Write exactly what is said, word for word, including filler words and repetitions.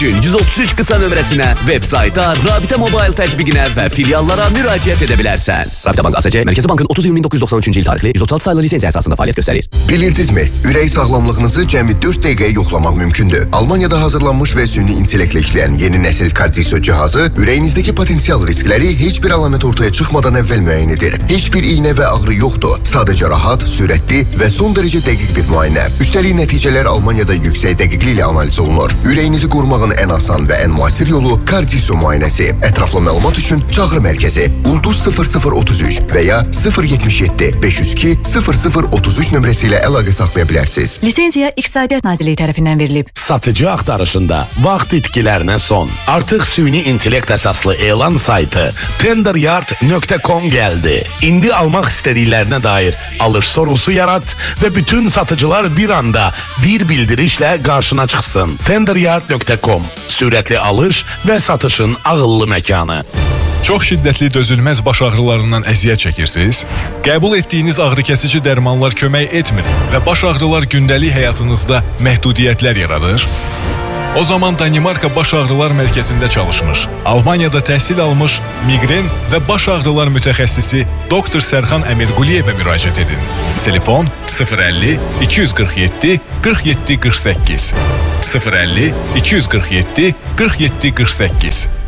üçün yüz otuz üç qısa nömrəsinə, web sayta, Rabitə Mobile tətbiqinə və filiallara müraciət edə bilərsən. Rabitə Bank A S C, Mərkəzi Bankın otuz iyun min doqquz yüz doxsan üçüncü il tarixli yüz otuz altı sayılı lisenziya əsasında fəaliyyət göstərir. Bilirdinizmi? Ürək sağlamlığınızı cəmi dörd dəqiqəyə yoxlamaq mümkündür. Almaniyada hazırlanmış və süni intellektlə işləyən yeni nəsil kardiso cihazı ürəyinizdəki potensial riskləri heç bir əlamət ortaya çıxmadan əvvəl müəyyən edir. Heç bir iynə və ağrı yoxdur. Sadəcə rahat, sürətli və son dərəcə dəqiq bir müayinə. Üstəlik nəticələr Almaniyada yüksək dəqiqliklə analiz olunur. Ürəyinizi qorumağın ən asan və ən müasir yolu kardiso müayinəsi. Ətraflı məlumat üçün çağrı mərkəzi Ulduz sıfır sıfır otuz üç və ya sıfır yetmiş yeddi beş yüz iki sıfır sıfır otuz üç nömrəsi ilə əlaqə saxlaya bilərsiniz. Lisenziya İqtisadiyyat Nazirliyi tərəfindən verilib. Satıcı axtarışında vaxt itkilərinə son. Artıq süni intellekt əsaslı elan saytı tenderyard nöqtə com gəldi. İndi almaq istədiklərinə dair alış sorusu yarat və bütün satıcılar bir anda bir bildirişlə qarşına çıxsın. tenderyard nöqtə com sürətli alış və satışın ağıllı məkanı. Çox şiddətli dözülməz baş ağrılarından əziyyət çəkirsiniz? Qəbul etdiyiniz ağrı-kəsici dərmanlar kömək etmir və baş ağrılar gündəlik həyatınızda məhdudiyyətlər yaradır? O zaman Danimarka Baş Ağrılar Mərkəzində çalışmış, Almaniyada təhsil almış miqren və baş ağrılar mütəxəssisi doktor Sərxan Əmirquliyevə müraciət edin. Telefon sıfır əlli iki yüz qırx yeddi qırx yeddi qırx səkkiz sıfır əlli iki yüz qırx yeddi qırx yeddi qırx səkkiz.